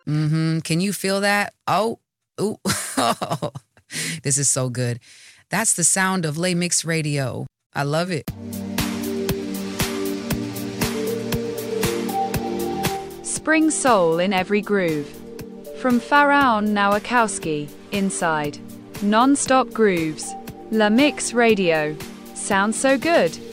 Can you feel that? Oh, ooh. This is so good. That's the sound of Les Mix Radio. I love it. Spring soul in every groove. From Pharaon Nowakowski, Inside. Non-stop grooves. La Mix Radio. Sounds so good.